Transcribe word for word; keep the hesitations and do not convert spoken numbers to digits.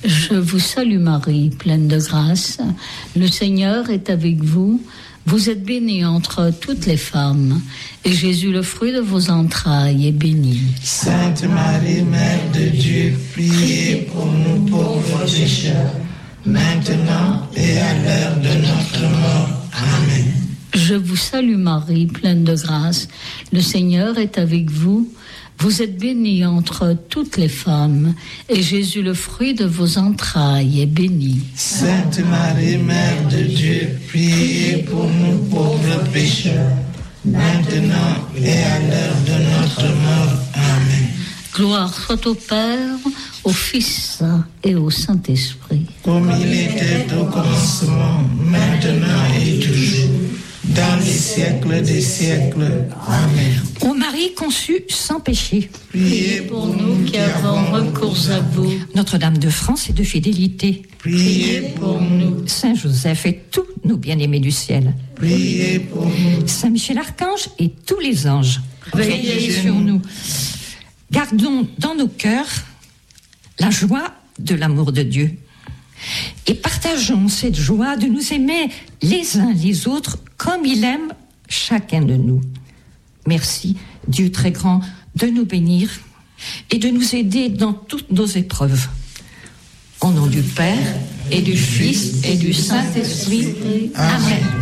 Je vous salue Marie, pleine de grâce. Le Seigneur est avec vous. Vous êtes bénie entre toutes les femmes, et Jésus, le fruit de vos entrailles, est béni. Sainte Marie, Mère de Dieu, priez pour nous pauvres pécheurs, maintenant et à l'heure de notre mort. Amen. Je vous salue Marie, pleine de grâce. Le Seigneur est avec vous. Vous êtes bénie entre toutes les femmes, et Jésus, le fruit de vos entrailles, est béni. Sainte Marie, Mère de Dieu, priez pour nous pauvres pécheurs, maintenant et à l'heure de notre mort. Amen. Gloire soit au Père, au Fils et au Saint-Esprit. Comme il était au commencement, maintenant et toujours, dans les siècles des siècles. Amen. Ô Marie conçue sans péché, Priez Pour nous qui avons recours à vous, Notre-Dame de France et de fidélité, priez pour nous, Saint Joseph et tous nos bien-aimés du ciel, priez pour nous, Saint Michel Archange et tous les anges, Veillez veillez sur sur nous. Gardons dans nos cœurs la joie de l'amour de Dieu et partageons cette joie de nous aimer les uns les autres comme il aime chacun de nous. Merci, Dieu très grand, de nous bénir et de nous aider dans toutes nos épreuves. Au nom du Père et du Fils et du Saint-Esprit. Amen.